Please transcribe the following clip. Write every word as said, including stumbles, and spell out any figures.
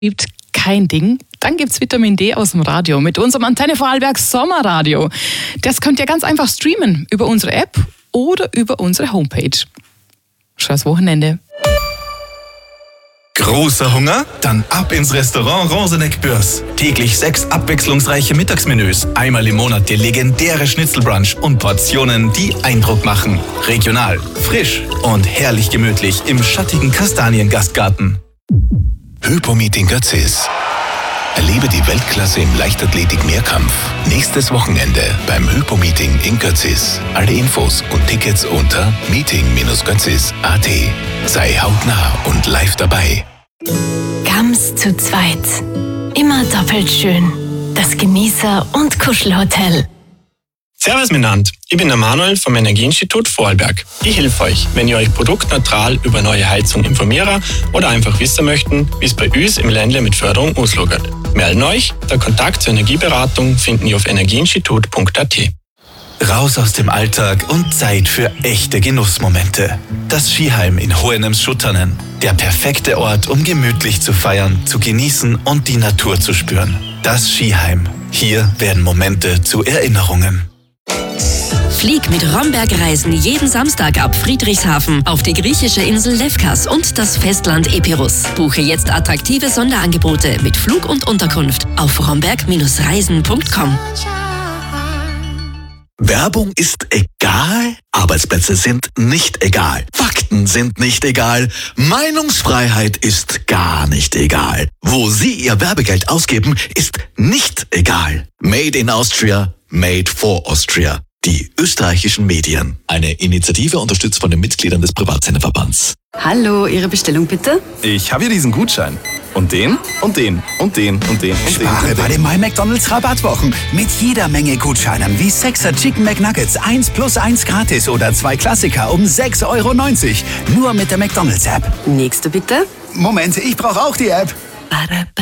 Gibt kein Ding. Dann gibt's Vitamin D aus dem Radio mit unserem Antenne Vorarlberg Sommerradio. Das könnt ihr ganz einfach streamen über unsere App oder über unsere Homepage. Schönes Wochenende. Großer Hunger? Dann ab ins Restaurant Roseneck-Börs. Täglich sechs abwechslungsreiche Mittagsmenüs, einmal im Monat der legendäre Schnitzelbrunch und Portionen, die Eindruck machen. Regional, frisch und herrlich gemütlich im schattigen Kastaniengastgarten. Hypo-Meeting Götzis. Erlebe die Weltklasse im Leichtathletik-Mehrkampf. Nächstes Wochenende beim Hypo-Meeting in Götzis. Alle Infos und Tickets unter meeting Bindestrich götzis Punkt a t. Sei hautnah und live dabei. Gams zu zweit. Immer doppelt schön. Das Genießer- und Kuschelhotel. Servus miteinander, ich bin der Manuel vom Energieinstitut Vorarlberg. Ich helfe euch, wenn ihr euch produktneutral über neue Heizung informieren oder einfach wissen möchten, wie es bei uns im Ländle mit Förderung auslagert. Melden euch, der Kontakt zur Energieberatung finden ihr auf energieinstitut Punkt a t. Raus aus dem Alltag und Zeit für echte Genussmomente. Das Skiheim in Hohenems-Schuttanen. Der perfekte Ort, um gemütlich zu feiern, zu genießen und die Natur zu spüren. Das Skiheim. Hier werden Momente zu Erinnerungen. Flieg mit Romberg Reisen jeden Samstag ab Friedrichshafen auf die griechische Insel Lefkas und das Festland Epirus. Buche jetzt attraktive Sonderangebote mit Flug und Unterkunft auf romberg Reisen Punkt com. Werbung ist egal, Arbeitsplätze sind nicht egal, Fakten sind nicht egal, Meinungsfreiheit ist gar nicht egal. Wo Sie Ihr Werbegeld ausgeben, ist nicht egal. Made in Austria, made for Austria. Die österreichischen Medien. Eine Initiative unterstützt von den Mitgliedern des Privatsenderverbands. Hallo, Ihre Bestellung bitte? Ich habe hier diesen Gutschein. Und den, und den, und den, und den, und den. Spare bei den MyMcDonalds Rabattwochen. Mit jeder Menge Gutscheinen wie sechser Chicken McNuggets eins plus eins gratis oder zwei Klassiker um sechs Euro neunzig. Nur mit der McDonalds-App. Nächste bitte? Moment, ich brauche auch die App.